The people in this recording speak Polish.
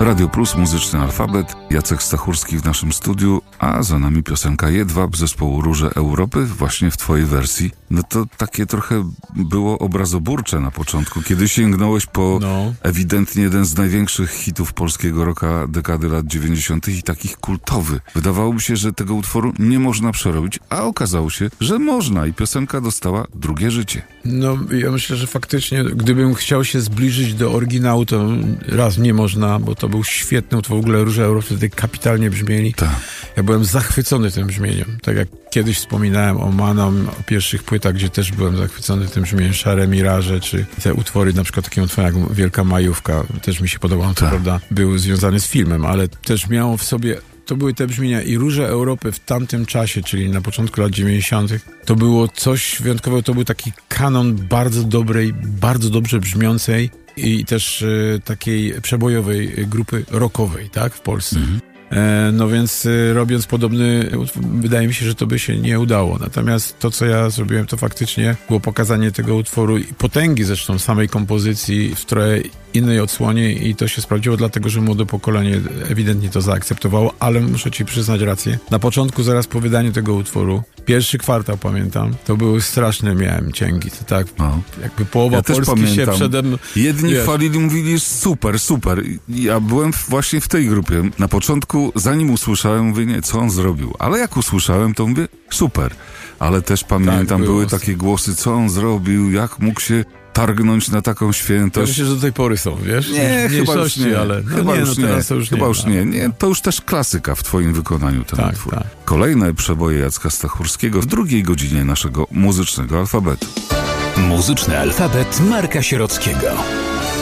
Radio Plus, Muzyczny Alfabet, Jacek Stachurski w naszym studiu, a za nami piosenka Jedwab zespołu Róże Europy, właśnie w twojej wersji. No to takie trochę było obrazoburcze na początku, kiedy sięgnąłeś po ewidentnie jeden z największych hitów polskiego rocka dekady lat 90. i takich kultowy. Wydawałoby się, że tego utworu nie można przerobić, a okazało się, że można i piosenka dostała drugie życie. No, ja myślę, że faktycznie, gdybym chciał się zbliżyć do oryginału, to raz nie można, bo to był świetny utwór. W ogóle Róże Europy wtedy kapitalnie brzmieli. Tak. Ja byłem zachwycony tym brzmieniem. Tak jak kiedyś wspominałem o Manom, o pierwszych płytach, gdzie też byłem zachwycony tym brzmieniem, Szare Miraże, czy te utwory, na przykład takie utwory jak Wielka Majówka, też mi się podobało, to prawda, był związany z filmem, ale też miało w sobie, to były te brzmienia i Róże Europy w tamtym czasie, czyli na początku lat 90. To było coś wyjątkowego, to był taki kanon bardzo dobrej, bardzo dobrze brzmiącej i też takiej przebojowej grupy rockowej, tak, w Polsce. No więc robiąc podobny, wydaje mi się, że to by się nie udało. Natomiast to, co ja zrobiłem, to faktycznie było pokazanie tego utworu i potęgi zresztą samej kompozycji w trochę innej odsłonie i to się sprawdziło, dlatego że młode pokolenie ewidentnie to zaakceptowało, ale muszę ci przyznać rację. Na początku, zaraz po wydaniu tego utworu, pierwszy kwartał pamiętam, to były straszne, miałem cięgi. To tak, jakby połowa Polski się przede mną... Jedni chwalili, mówili super, super. Ja byłem właśnie w tej grupie. Na początku, zanim usłyszałem, mówię, nie, co on zrobił. Ale jak usłyszałem, to mówię, super. Ale też pamiętam, były takie głosy, co on zrobił, jak mógł się targnąć na taką świętość. Ja myślę, że do tej pory są, wiesz? Nie, chyba już nie. Ale nie. To już też klasyka w twoim wykonaniu ten utwór. Tak. Kolejne przeboje Jacka Stachurskiego w drugiej godzinie naszego muzycznego alfabetu. Muzyczny alfabet Marka Sierockiego.